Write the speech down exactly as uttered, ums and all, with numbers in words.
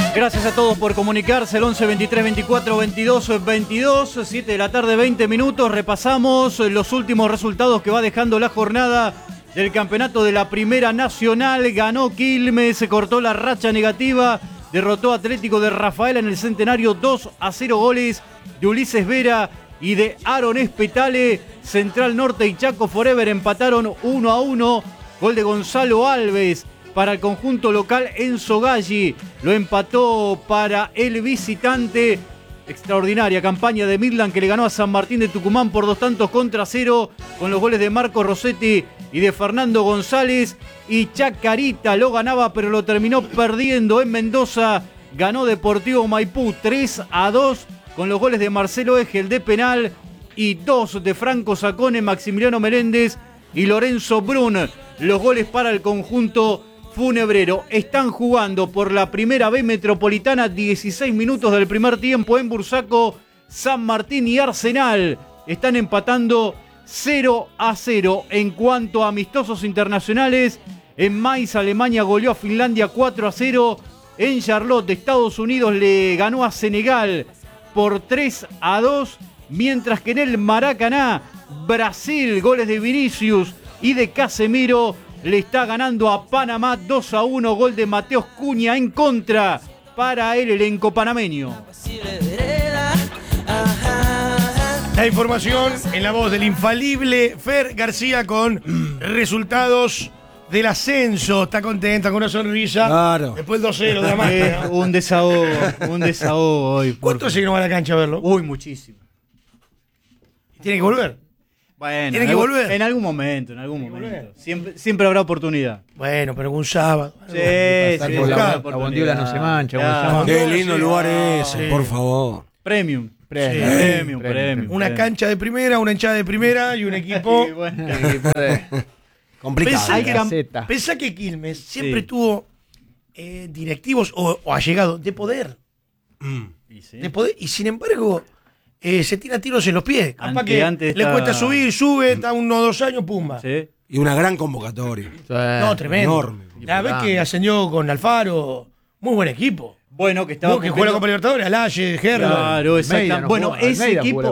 Gracias a todos por comunicarse, el once veintitrés veinticuatro veintidós veintidós, siete de la tarde, veinte minutos. Repasamos los últimos resultados que va dejando la jornada del campeonato de la Primera Nacional. Ganó Quilmes, se cortó la racha negativa, derrotó a Atlético de Rafaela en el Centenario dos a cero, goles de Ulises Vera y de Aaron Espetale. Central Norte y Chaco Forever empataron uno a uno, gol de Gonzalo Alves. Para el conjunto local, Enzo Galli lo empató para el visitante. Extraordinaria campaña de Midland, que le ganó a San Martín de Tucumán por dos tantos contra cero, con los goles de Marco Rossetti y de Fernando González. Y Chacarita lo ganaba, pero lo terminó perdiendo en Mendoza. Ganó Deportivo Maipú tres a dos, con los goles de Marcelo Egel de penal y dos de Franco Sacone, Maximiliano Meléndez y Lorenzo Brun. Los goles para el conjunto funebrero. Están jugando por la Primera B Metropolitana, dieciséis minutos del primer tiempo en Bursaco. San Martín y Arsenal están empatando cero a cero. En cuanto a amistosos internacionales, en Mainz, Alemania goleó a Finlandia cuatro a cero. En Charlotte, Estados Unidos le ganó a Senegal por tres a dos. Mientras que en el Maracaná, Brasil, goles de Vinicius y de Casemiro, le está ganando a Panamá dos a uno, gol de Mateos Cuña en contra para el elenco panameño. La información en la voz del infalible Fer García con resultados del ascenso. Está contenta, con una sonrisa. Claro. Después del dos cero de la máquina. Eh, un desahogo, un desahogo hoy. ¿Cuánto se no va a la cancha a verlo? Uy, muchísimo. ¿Tiene que volver? Bueno, ¿Tiene que algún, volver? En algún momento, en algún momento. Siempre, siempre habrá oportunidad. Bueno, pero un sábado. Sí, sí, Por la, habrá la oportunidad. bondiola no se mancha. Claro. Gonzalo. Qué lindo Sí, lugar no, ese, sí. por favor. Premium. Premium. Sí. Premium, Premium, premium. Una premium. cancha de primera, una hinchada de primera y un equipo. Sí, bueno. El equipo de- Complicado. Pensá que, Gaceta. pensá que Quilmes siempre Sí. tuvo eh, directivos o, o allegados de poder, Y sí. de poder. Y sin embargo, eh, se tira tiros en los pies. Capaz Ante- que antes le está- cuesta subir, sube, está unos dos años, pumba. Sí. Y una gran convocatoria. No, tremendo. Enorme. La vez que ascendió con Alfaro, muy buen equipo. Bueno, que estaba Vos que juega la Copa Libertadores, Alaye, Gerlo. Claro, exacto. Almeida no Bueno, jugó, ese Almeida jugó equipo, la